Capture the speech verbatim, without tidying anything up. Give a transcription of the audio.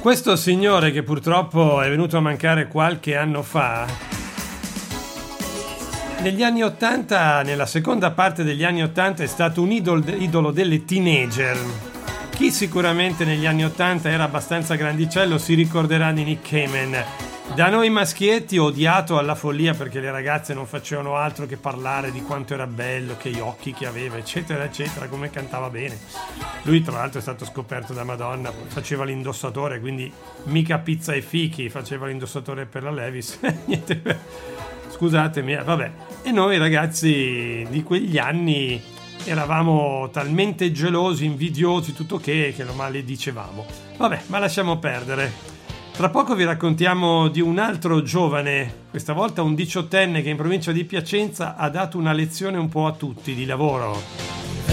Questo signore che purtroppo è venuto a mancare qualche anno fa, negli anni ottanta, nella seconda parte degli anni ottanta, è stato un idol, idolo delle teenager. Chi sicuramente negli anni ottanta era abbastanza grandicello si ricorderà di Nick Kamen. Da noi maschietti odiato alla follia perché le ragazze non facevano altro che parlare di quanto era bello, che gli occhi che aveva, eccetera eccetera, come cantava bene. Lui tra l'altro è stato scoperto da Madonna, faceva l'indossatore, quindi mica pizza e fichi, faceva l'indossatore per la Levi's. Niente, scusatemi, vabbè. E noi ragazzi di quegli anni eravamo talmente gelosi, invidiosi, tutto che, che lo maledicevamo. Vabbè, ma lasciamo perdere. Tra poco vi raccontiamo di un altro giovane, questa volta un diciottenne che in provincia di Piacenza ha dato una lezione un po' a tutti di lavoro.